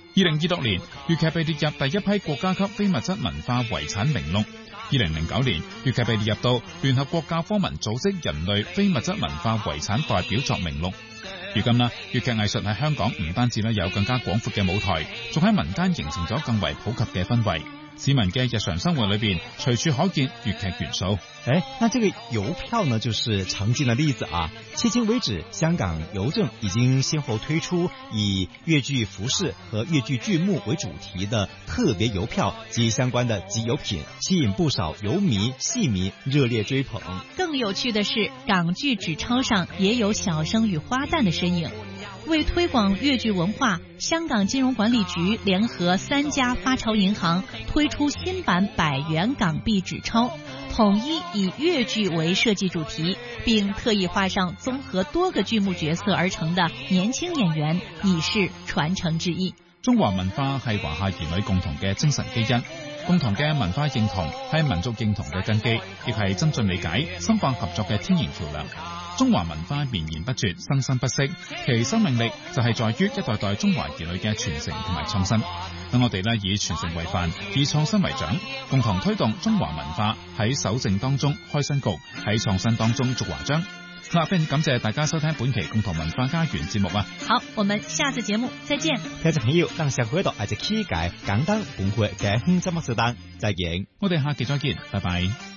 2026年，粵劇被列入第一批國家級非物質文化遺產名錄。2009年，粵劇被列入到聯合國教科文組織人類非物質文化遺產代表作名錄。如今啦，粵劇藝術喺香港唔單止有更加廣闊嘅舞台，仲喺民間形成咗更為普及嘅氛圍。市民嘅日常生活裏邊，隨處可見粵劇元素。 那這個郵票呢，就是常見的例子啊。迄今為止，香港郵政已經先後推出以粵劇服飾和粵劇劇目為主題的特別郵票及相關的集郵品，吸引不少郵迷、戲迷熱烈追捧。 更有趣的是，港劇紙鈔上也有小生與花旦的身影。為推廣粵劇文化，香港金融管理局聯合3家發鈔銀行推出新版100元港幣紙鈔，統一以粵劇為設計主題，並特意畫上綜合多個劇目角色而成的年輕演員，以示傳承之意。 中華文化係華夏兒女共同嘅精神基因，共同嘅文化認同係民族認同嘅根基，亦係增進理解、深化合作嘅天然橋梁。中華文化綿延不絕、生生不息，其生命力就係在於一代代中華兒女嘅傳承同埋創新。等我哋以傳承為範，以創新為獎，共同推動中華文化喺守正當中開新局，喺創新當中續華章。非常感謝大家收聽本期共同文化家園節目啊！ 好，我們下次節目再見。 聽眾朋友，當下回到係只期待簡單本會嘅輕節目時間，再見。 我哋下期再見，拜拜。